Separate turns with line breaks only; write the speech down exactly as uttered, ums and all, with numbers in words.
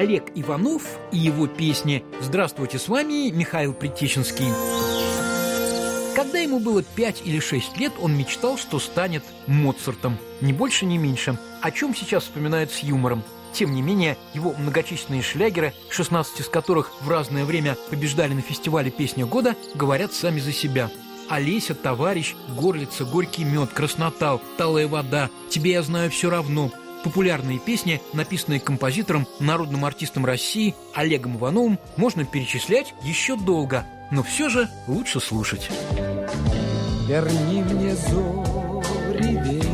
Олег Иванов и его песни. Здравствуйте, с вами Михаил Притеченский. Когда ему было пять или шесть лет, он мечтал, что станет Моцартом. Ни больше, ни меньше. О чем сейчас вспоминают с юмором. Тем не менее, его многочисленные шлягеры, шестнадцать из которых в разное время побеждали на фестивале «Песня года», говорят сами за себя. «Олеся, товарищ», «Горлица», «Горький мед», «Краснотал», «Талая вода», «Тебе я знаю все равно». Популярные песни, написанные композитором, народным артистом России Олегом Ивановым, можно перечислять еще долго, но все же лучше слушать.
Верни мне зори